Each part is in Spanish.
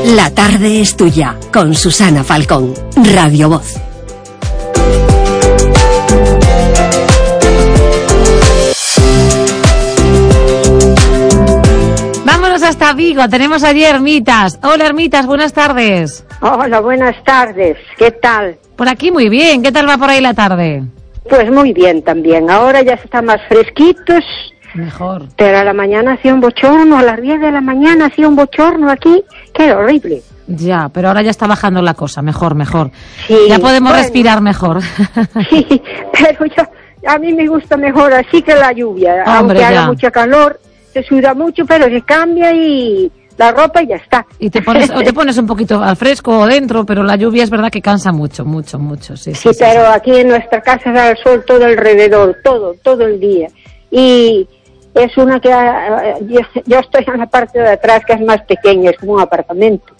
La tarde es tuya, con Susana Falcón, Radio Voz. Vámonos hasta Vigo, tenemos allí Hermitas. Hola Hermitas, buenas tardes. Hola, buenas tardes, ¿qué tal? Por aquí muy bien, ¿qué tal va por ahí la tarde? Pues muy bien también, ahora ya está más fresquitos. Mejor. Pero a la mañana hacía un bochorno, a las 10 de la mañana hacía un bochorno aquí, que era horrible. Ya, pero ahora ya está bajando la cosa, mejor. Sí, ya podemos respirar mejor. Sí, pero a mí me gusta mejor así que la lluvia. Hombre, aunque haga ya. mucho calor, se suda mucho, pero se cambia y la ropa y ya está. Y te pones un poquito al fresco o dentro, pero la lluvia es verdad que cansa mucho. Sí, pero aquí en nuestra casa da el sol todo alrededor, todo el día. Y es una que yo estoy en la parte de atrás, que es más pequeña, es como un apartamento.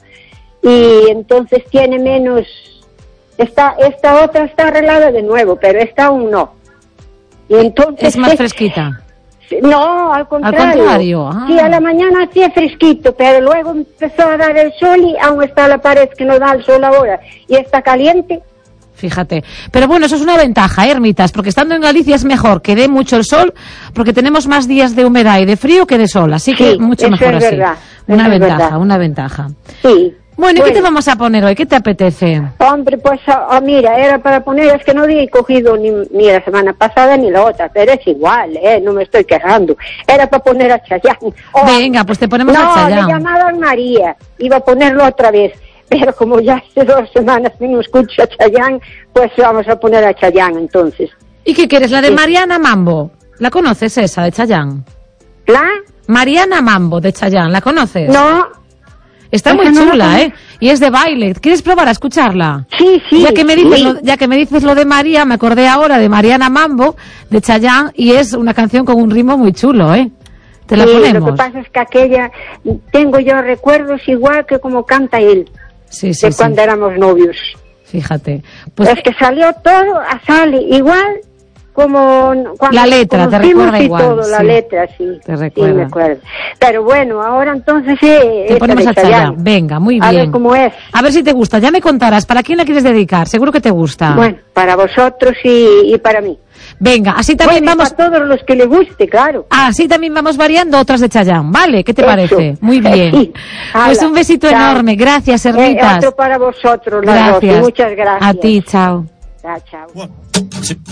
Y entonces tiene menos. Esta otra está arreglada de nuevo, pero esta aún no. Y entonces es más fresquita. No, al contrario. Al contrario. Ah. Sí, a la mañana hacía fresquito, pero luego empezó a dar el sol y aún está la pared que no da el sol ahora. Y está caliente. Fíjate. Pero bueno, eso es una ventaja, Hermitas, porque estando en Galicia es mejor que dé mucho el sol, porque tenemos más días de humedad y de frío que de sol, así que mucho mejor así. Verdad, una ventaja. Sí. Bueno, ¿y qué te vamos a poner hoy? ¿Qué te apetece? Hombre, pues mira, era para poner, es que no había cogido ni la semana pasada ni la otra, pero es igual, no me estoy quejando. Era para poner a Chayanne. Venga, pues te ponemos a Chayanne. No, me llamaban María, iba a ponerlo otra vez. Pero como ya hace 2 semanas que no escucho a Chayanne, pues vamos a poner a Chayanne entonces. ¿Y qué quieres? ¿La de Mariana Mambo? ¿La conoces esa, de Chayanne? ¿La? Mariana Mambo, de Chayanne, ¿la conoces? No. Está muy chula, y es de baile. ¿Quieres probar a escucharla? Sí. Ya que me dices lo de María, me acordé ahora de Mariana Mambo, de Chayanne, y es una canción con un ritmo muy chulo, Te la ponemos. Lo que pasa es que aquella, tengo yo recuerdos igual que como canta él. Sí, de cuando éramos novios. Fíjate. Pues es que salió todo, sale igual como cuando la letra te recuerda igual. Todo, la letra, sí. Te recuerda. Sí, me acuerdo. Pero bueno, ahora entonces te ponemos a Chayanne. Venga, muy bien. A ver cómo es. A ver si te gusta. Ya me contarás. ¿Para quién la quieres dedicar? Seguro que te gusta. Bueno, para vosotros y para mí. Venga, así también vamos. Para todos los que le guste, claro. Así también vamos variando otras de Chayanne, ¿vale? ¿Qué te parece? Muy bien. Sí. Pues un besito enorme. Gracias, Hermitas. Otro para vosotros, las dos. Muchas gracias. A ti, chao. Chao.